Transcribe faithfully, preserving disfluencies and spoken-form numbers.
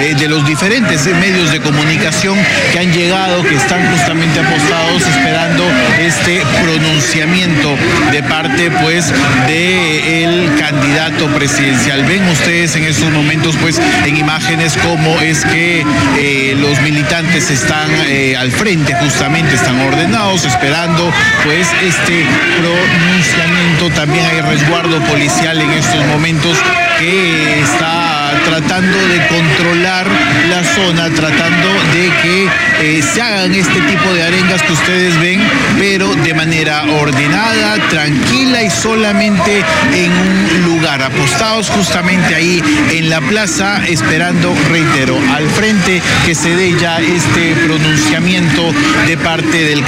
eh, de los diferentes medios de comunicación que han llegado, que están justamente apostados esperando este pronunciamiento de parte pues del candidato presidencial. Ven ustedes en estos momentos pues en imágenes cómo es que eh, los militantes están eh, al frente, justamente están ordenados esperando pues este pronunciamiento. También hay resguardo policial en estos momentos que está tratando de controlar la zona, tratando de que eh, se hagan este tipo de arengas que ustedes ven, pero de manera ordenada, tranquila y solamente en un lugar, apostados justamente ahí en la plaza, esperando, reitero, al frente que se dé ya este pronunciamiento de parte del